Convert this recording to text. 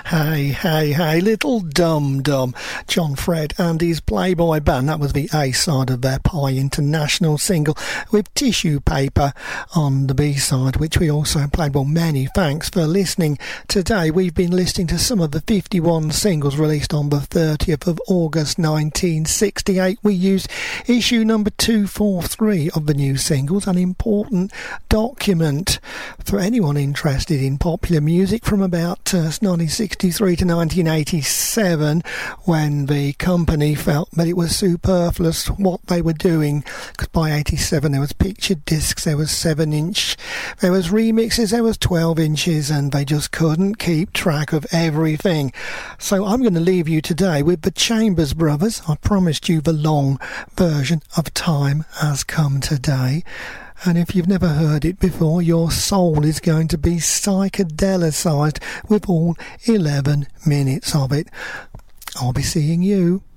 Hey, little dum-dum. John Fred and his Playboy Band. That was the A-side of their Pie International single with Tissue Paper on the B-side, which we also played. Well, many thanks for listening today. We've been listening to some of the 51 singles released on the 30th of August 1968. We used issue number 243 of the new singles, an important document for anyone interested in popular music from about 1963 to 1987, when the company felt that it was superfluous what they were doing, because by 87 there was picture discs, there was 7-inch, there was remixes, there was 12 inches, and they just couldn't keep track of everything. So I'm going to leave you today with the Chambers Brothers. I promised you the long version of Time Has Come Today. And if you've never heard it before, your soul is going to be psychedelicized with all 11 minutes of it. I'll be seeing you